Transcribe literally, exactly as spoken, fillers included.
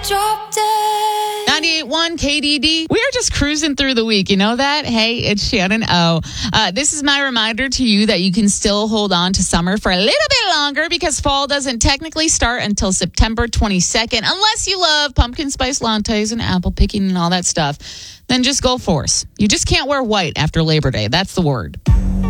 drop dead. ninety-eight point one K D D. We are just cruising through the week. You know that? Hey, it's Shannon O. Uh, this is my reminder to you that you can still hold on to summer for a little bit longer because fall doesn't technically start until September twenty-second, unless you love pumpkin spice lattes and apple picking and all that stuff. Then just go force. You just can't wear white after Labor Day. That's the word.